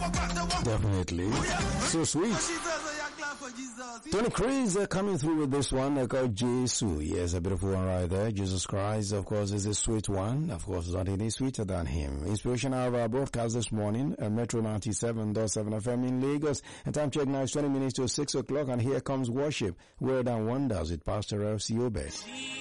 Definitely. So sweet. Tony Chris coming through with this one called Jesus. Yes, a beautiful one right there. Jesus Christ, of course, is a sweet one. Of course, not any sweeter than him. Inspiration of our broadcast this morning, Metro 97.7 FM in Lagos. And time check now is 20 minutes to 6 o'clock. And here comes worship, Word and Wonders with Pastor Elsie Obed.